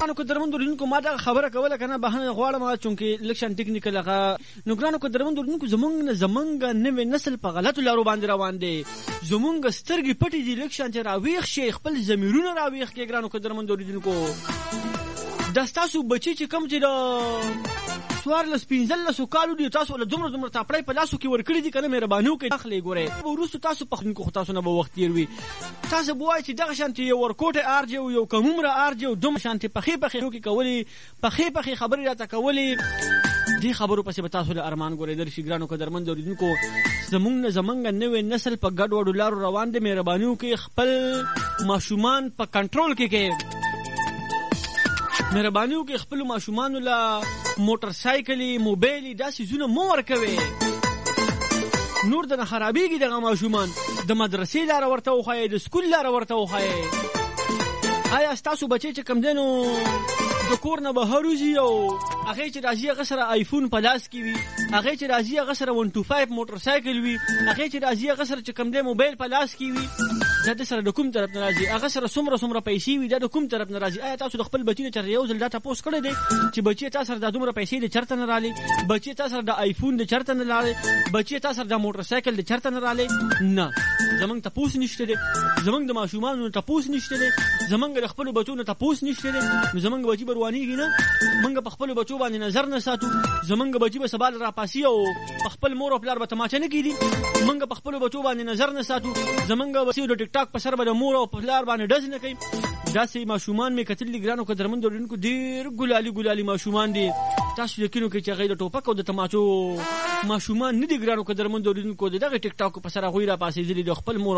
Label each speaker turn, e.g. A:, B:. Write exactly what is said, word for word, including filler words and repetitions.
A: ګرانو قدرمن اوریدونکو ما دا خبره کوله کنه بهانه غواړم چونکې لکشن ټیکنیکل هغه نو ګرانو قدرمن اوریدونکو زمونږ نه زمونږ نوې نسل په غلطو لارو باندې روان دی زمونږ سترګې پټې دي لکشن چې راویښ شي خپل ضمیرونه راویښ کړي ګرانو قدرمن اوریدونکو دا ستاسو بچي چې کوم چې د څوارلس پنځلسو کالو دي تاسو له دومره دومره تاپړی په لاسو کې ورکړي دي کنه مهرباني وکړئ اخلئ ګورئ وروسته تاسو پخونکو خو تاسو نه به وخت تېر وي تاسو به وایئ چې دغه شانتې یو ورکوټی ارجې و یو کمومره ارجې و دومره شانتې پخې پخې ټوکې کولې پخې پخې خبرې راته کولې دې خبرو پسې به تاسو له ارمان ګورېدل شي ګرانو قدرمند اورېدونکو زمونږ نه زمونږ نوې نسل په ګډوډو لارو روان دی مهرباني وکړئ خپل ماشومان په کنټرول کې کې مهرباني وکړئ خپلو ماشومانو له موټر سایکلې موبایلې دا څیزونه مه ورکوئ نور دنه خرابېږي دغه ماشومان د مدرسې لاره ورته وښایئ د سکول لاره ورته وښایئ آیا ستاسو بچی چې کوم دی نو د کور نه بهر وځي او هغې چې راځي هغه سره آیفون په لاس کې وي هغې چې راځي هغه سره ون ټو فایو موټر سایکل وي هغې چې راځي هغه سره چې کوم دی موبایل په لاس کې وي دا د سره د کوم طرف نه راځي هغه سره څومره څومره پیسې وي دا د کوم طرف نه راځي آیا تاسو د خپل بچي نه چېرته یو ځل دا تپوس کړی دی چې بچي تا سره دا دومره پیسې د چېرته نه راغلې بچي تا سره د آیفون د چېرته نه راغلی بچي تا سره د موټر سایکل د چېرته نه راغلی نه زمونږ تپوس نشته دی زمونږ د ماشومانو نه تپوس نشته دی زمونږ د خپلو بچو نه تپوس نشته دی نو زمونږ بچي به روانېږي نه موږ په خپلو بچو باندې نظر نه ساتو زمونږ بچي به سبا راپاسي او په خپل مور او پلار به تماچه نه کېدي موږ په خپلو بچو باندې نظر نه ساتو زمونږ بچي د ټیک ټاک په سر به د مور او پلار باندې ډز نه کوي داسې ماشومان مې کتل دي ګرانو قدرمند اورېدونکو ډېر ګلالي ګلالي ماشومان دي تاسو یقین وکړئ چې هغوی د ټوپک او د تماچو ماشومان نه دي ګرانو قدرمند اورېدونکو د دغې ټیک ټاکو په سر هغوی راپاسېدلي د خپل مور